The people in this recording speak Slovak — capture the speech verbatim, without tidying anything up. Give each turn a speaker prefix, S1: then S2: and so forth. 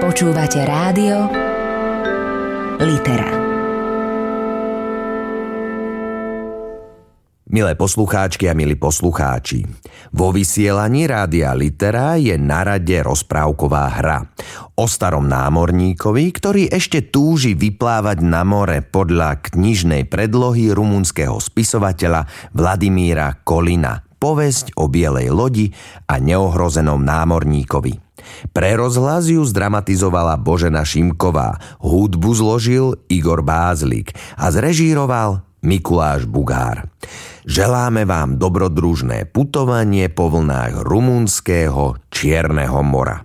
S1: Počúvate rádio Litera.
S2: Milé poslucháčky a milí poslucháči, vo vysielaní Rádia Litera je na rade rozprávková hra o starom námorníkovi, ktorý ešte túži vyplávať na more podľa knižnej predlohy rumunského spisovateľa Vladimíra Kolina. Povesť o bielej lodi a neohrozenom námorníkovi. Pre rozhlas ju zdramatizovala Božena Šimková, hudbu zložil Igor Bázlik a zrežíroval Mikuláš Bugár. Želáme vám dobrodružné putovanie po vlnách rumunského Čierneho mora.